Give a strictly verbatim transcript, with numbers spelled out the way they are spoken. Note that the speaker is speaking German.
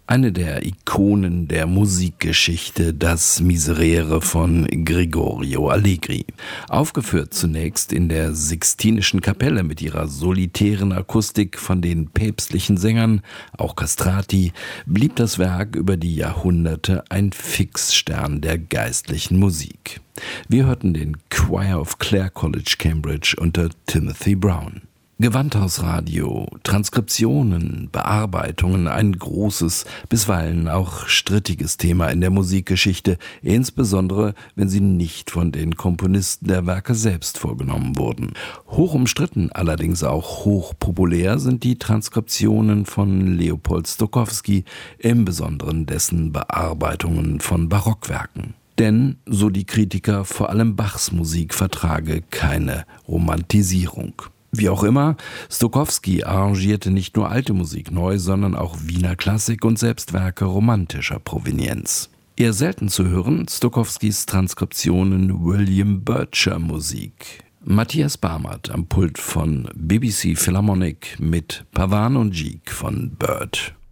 Eine der Ikonen der Musikgeschichte, das Miserere von Gregorio Allegri. Aufgeführt zunächst in der Sixtinischen Kapelle mit ihrer solitären Akustik von den päpstlichen Sängern, auch Castrati, blieb das Werk über die Jahrhunderte ein Fixstern der geistlichen Musik. Wir hörten den Choir of Clare College, Cambridge unter Timothy Brown. Gewandhausradio, Transkriptionen, Bearbeitungen, ein großes, bisweilen auch strittiges Thema in der Musikgeschichte, insbesondere wenn sie nicht von den Komponisten der Werke selbst vorgenommen wurden. Hoch umstritten, allerdings auch hochpopulär sind die Transkriptionen von Leopold Stokowski, im Besonderen dessen Bearbeitungen von Barockwerken. Denn, so die Kritiker, vor allem Bachs Musik vertrage keine Romantisierung. Wie auch immer, Stokowski arrangierte nicht nur alte Musik neu, sondern auch Wiener Klassik und selbst Werke romantischer Provenienz. Eher selten zu hören, Stokowskis Transkriptionen William Bircher Musik. Matthias Barmert am Pult von B B C Philharmonic mit Pavan und Giek von Bird.